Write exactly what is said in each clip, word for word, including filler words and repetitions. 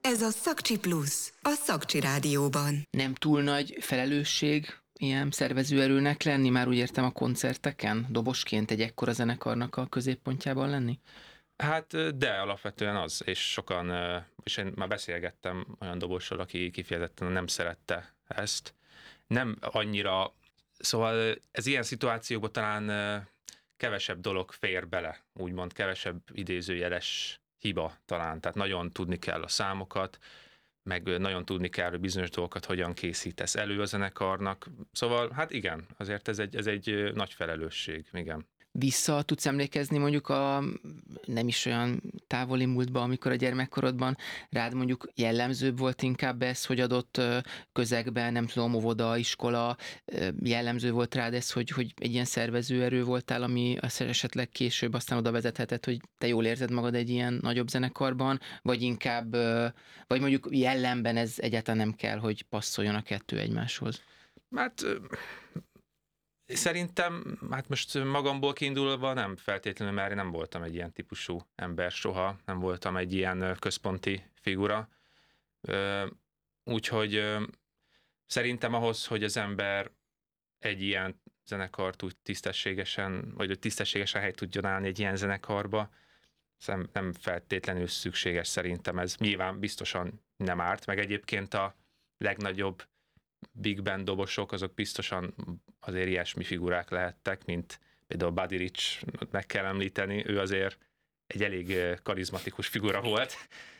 Ez a Szakcsi Plusz, a Szakcsi Rádióban. Nem túl nagy felelősség ilyen szervezőerőnek lenni, már úgy értem a koncerteken, dobosként egy ekkora zenekarnak a középpontjában lenni? Hát de alapvetően az, és sokan, és én már beszélgettem olyan dobossal, aki kifejezetten nem szerette ezt. Nem annyira, szóval ez ilyen szituációkban talán kevesebb dolog fér bele, úgymond kevesebb idézőjeles hiba talán, tehát nagyon tudni kell a számokat, meg nagyon tudni kell, hogy bizonyos dolgokat hogyan készítesz elő a zenekarnak. Szóval, hát igen, azért ez egy, ez egy nagy felelősség, igen. Vissza tudsz emlékezni mondjuk a nem is olyan távoli múltba, amikor a gyermekkorodban rád mondjuk jellemzőbb volt inkább ez, hogy adott közegben, nem tudom, óvoda, iskola, jellemző volt rád ez, hogy, hogy egy ilyen szervezőerő voltál, ami esetleg később aztán oda vezethetett, hogy te jól érzed magad egy ilyen nagyobb zenekarban, vagy inkább, vagy mondjuk jellemben ez egyáltalán nem kell, hogy passzoljon a kettő egymáshoz? Hát szerintem, hát most magamból kiindulva nem feltétlenül, mert nem voltam egy ilyen típusú ember soha, nem voltam egy ilyen központi figura. Úgyhogy szerintem ahhoz, hogy az ember egy ilyen zenekart úgy tisztességesen, vagy hogy tisztességesen helyt tudjon állni egy ilyen zenekarba, nem feltétlenül szükséges szerintem ez. Nyilván biztosan nem árt, meg egyébként a legnagyobb big band dobosok, azok biztosan azért ilyesmi figurák lehettek, mint például Buddy Rich, meg kell említeni, ő azért egy elég karizmatikus figura volt.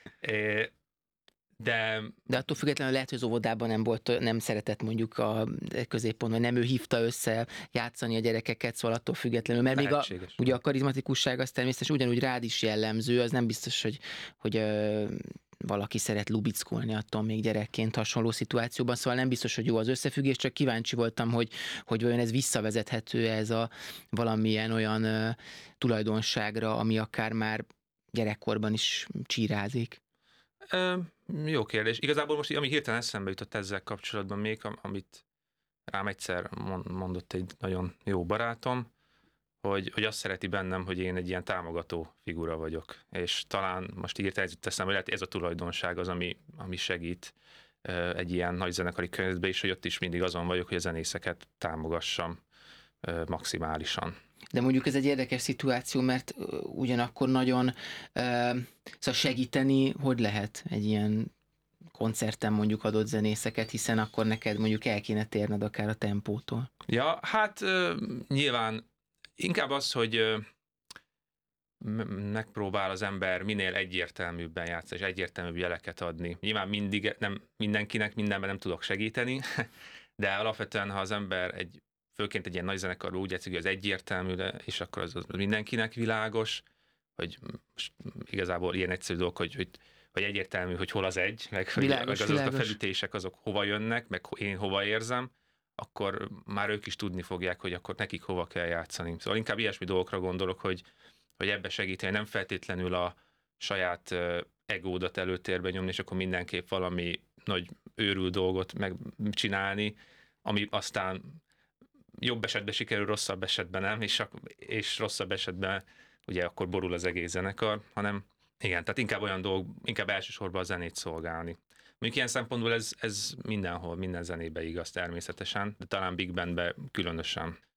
De, De attól függetlenül lehet, hogy az óvodában nem volt, nem szeretett mondjuk a középpontban, nem ő hívta össze játszani a gyerekeket, szóval attól függetlenül, mert még a, ugye a karizmatikusság az természetesen ugyanúgy rád is jellemző, az nem biztos, hogy, hogy ö, valaki szeret lubickolni attól még gyerekként hasonló szituációban, szóval nem biztos, hogy jó az összefüggés, csak kíváncsi voltam, hogy, hogy vajon ez visszavezethető ez a valamilyen olyan ö, tulajdonságra, ami akár már gyerekkorban is csírázik. Ö, jó kérdés. Igazából most, ami hirtelen eszembe jutott ezzel kapcsolatban még, amit rám egyszer mondott egy nagyon jó barátom, hogy, hogy azt szereti bennem, hogy én egy ilyen támogató figura vagyok. És talán most hirtelen jutott eszembe, hogy lehet ez a tulajdonság az, ami, ami segít egy ilyen nagy zenekari környezetben, és hogy ott is mindig azon vagyok, hogy a zenészeket támogassam maximálisan. De mondjuk ez egy érdekes szituáció, mert ugyanakkor nagyon uh, szóval segíteni, hogy lehet egy ilyen koncerten mondjuk adott zenészeket, hiszen akkor neked mondjuk el kéne térned akár a tempótól. Ja, hát uh, nyilván inkább az, hogy uh, megpróbál az ember minél egyértelműbben játszani, és egyértelműbb jeleket adni. Nyilván mindig, nem mindenkinek mindenben nem tudok segíteni, de alapvetően, ha az ember egy főként egy ilyen nagy zenekarban úgy játszik, hogy az egyértelmű, és akkor az, az mindenkinek világos, hogy igazából ilyen egyszerű dolog, hogy, hogy, hogy egyértelmű, hogy hol az egy, meg, világos, meg azok a felütések azok hova jönnek, meg én hova érzem, akkor már ők is tudni fogják, hogy akkor nekik hova kell játszani. Szóval inkább ilyesmi dolgokra gondolok, hogy, hogy ebbe segíteni, nem feltétlenül a saját egódat előtérbe nyomni, és akkor mindenképp valami nagy őrült dolgot megcsinálni, ami aztán jobb esetben sikerül, rosszabb esetben nem, és, és rosszabb esetben ugye akkor borul az egész zenekar, hanem igen, tehát inkább olyan dolg, inkább elsősorban a zenét szolgálni. Mondjuk ilyen szempontból ez, ez mindenhol, minden zenébe igaz természetesen, de talán big bandben különösen.